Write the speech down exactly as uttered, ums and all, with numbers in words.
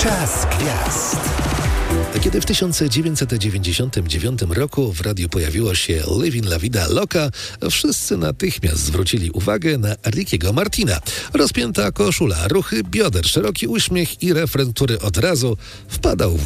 Czas gwiazd. Kiedy w tysiąc dziewięćset dziewięćdziesiątym dziewiątym roku w radiu pojawiło się Livin La Vida Loca, wszyscy natychmiast zwrócili uwagę na Rickiego Martina. Rozpięta koszula, ruchy bioder, szeroki uśmiech i refren, który od razu wpadał w